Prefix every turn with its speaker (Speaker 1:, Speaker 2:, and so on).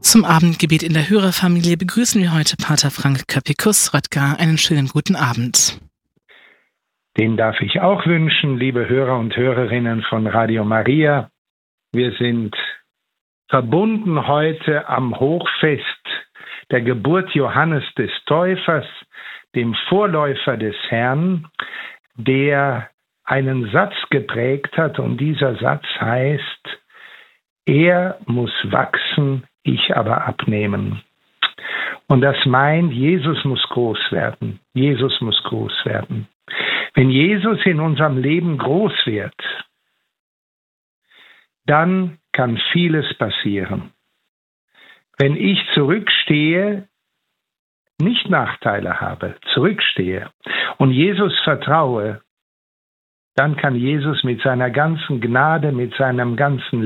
Speaker 1: Zum Abendgebet in der Hörerfamilie begrüßen wir heute Pater Frank Köppikus-Röttger. Einen schönen guten Abend.
Speaker 2: Den darf ich auch wünschen, liebe Hörer und Hörerinnen von Radio Maria. Wir sind verbunden heute am Hochfest der Geburt Johannes des Täufers, dem Vorläufer des Herrn, der einen Satz geprägt hat, und dieser Satz heißt: Er muss wachsen, ich aber abnehmen. Und das meint, Jesus muss groß werden. Jesus muss groß werden. Wenn Jesus in unserem Leben groß wird, dann kann vieles passieren. Wenn ich zurückstehe, nicht Nachteile habe, zurückstehe und Jesus vertraue, dann kann Jesus mit seiner ganzen Gnade, mit seinem ganzen